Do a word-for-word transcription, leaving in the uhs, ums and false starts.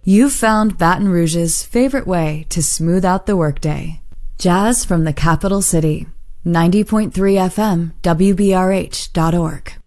You've found Baton Rouge's favorite way to smooth out the workday. Jazz from the capital city. ninety point three F M, W B R H dot org.